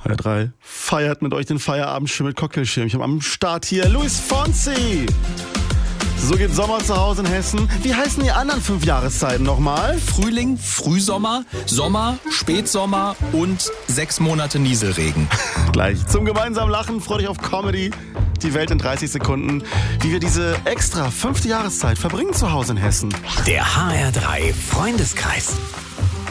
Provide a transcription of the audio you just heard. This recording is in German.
HR3 feiert mit euch den Feierabend schön mit Cocktailschirmchen. Am Start hier Luis Fonsi. So geht Sommer zu Hause in Hessen. Wie heißen die anderen 5 Jahreszeiten nochmal? Frühling, Frühsommer, Sommer, Spätsommer und 6 Monate Nieselregen. Gleich zum gemeinsamen Lachen. Freut euch auf Comedy. Die Welt in 30 Sekunden. Wie wir diese extra 5. Jahreszeit verbringen zu Hause in Hessen. Der HR3 Freundeskreis.